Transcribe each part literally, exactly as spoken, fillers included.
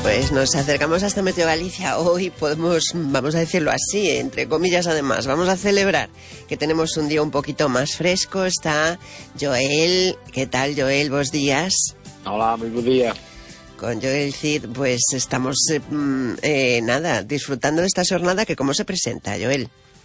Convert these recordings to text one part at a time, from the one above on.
Pues nos acercamos hasta Meteo Galicia. Hoy podemos, vamos a decirlo así, entre comillas además, vamos a celebrar que tenemos un día un poquito más fresco. Está Joel. ¿Qué tal, Joel? Bos días. Hola, muy buen día. Con Joel Cid, pues estamos, eh, eh, nada, disfrutando de esta jornada que ¿cómo se presenta, Joel?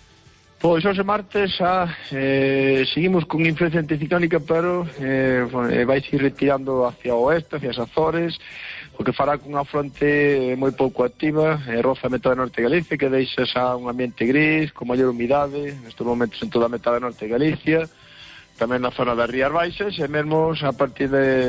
Pois hoxe martes xa eh, seguimos con influencia anticiclónica, pero eh, vai se ir retirando hacia o oeste, hacia as Azores, o que fará con unha fronte moi pouco activa, eh, roza a metade norte de Galicia, que deixa xa un ambiente gris, con maior humidade, nestes momentos en toda a metade norte de Galicia, tamén na zona das Rías Baixas, e mesmo a partir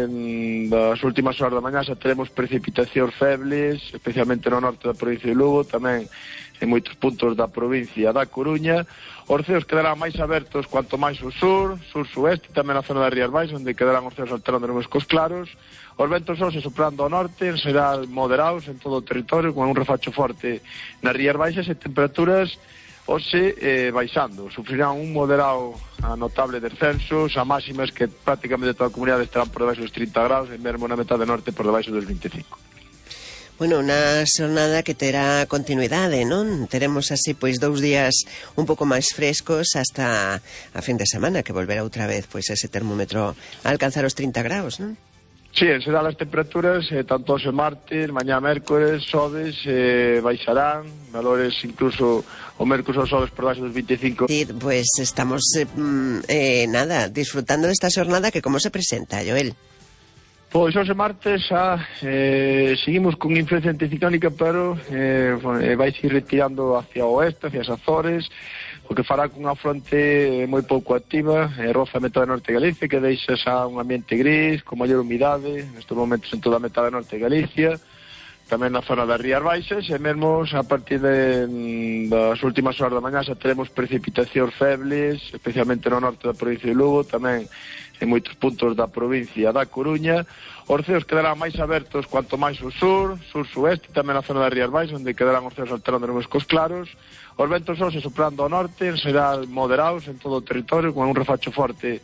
de, das últimas horas da mañá xa teremos precipitacións febles, especialmente no norte da provincia de Lugo, tamén en moitos puntos da provincia da Coruña. Os ceos quedarán máis abertos cuanto máis ao sur, sur-sueste, tamén na zona das Rías Baixas, onde quedarán os ceos alternando nubes cos claros. Os ventos hoxe soprando ao norte, será moderados en todo o territorio, con un refacho forte nas Rías Baixas, e temperaturas hoxe eh, baixando. Sufrirán un moderado a notable descenso, a máximas que prácticamente toda a comunidade estarán por debaixo dos trinta graus, e mesmo na metade norte por debaixo dos vinte e cinco. Bueno, unha xornada que terá continuidade, non? Teremos así, pois, dous días un pouco máis frescos hasta a fin de semana, que volverá outra vez, pois, ese termómetro a alcanzar os trinta graus, non? Sí, en xeral as temperaturas, eh, tanto hoxe martes, mañá mércores, xoves, eh, baixarán, valores incluso o mércores ou xoves por baixo dos vinte e cinco. Sí, pois estamos, eh, eh, nada, disfrutando desta xornada que ¿cómo se presenta, Joel? Pois hoxe martes xa eh, seguimos con influencia anticiclónica, pero eh, vai se ir retirando hacia o oeste, hacia as Azores, o que fará con unha fronte moi pouco activa, eh, roza a metade norte de Galicia, que deixa xa un ambiente gris, con maior humidade, nestes momentos en toda a metade norte de Galicia, tamén na zona das Rías Baixas, e mesmo a partir de, das últimas horas da mañá xa teremos precipitacións febles, especialmente no norte da provincia de Lugo, tamén en moitos puntos da provincia da Coruña. Os ceos quedarán máis abertos cuanto máis ao sur, sur-sueste, tamén na zona das Rías Baixas, onde quedarán os ceos alternando nubes cos claros. Os ventos hoxe soprando ao norte, será moderados en todo o territorio, con un refacho forte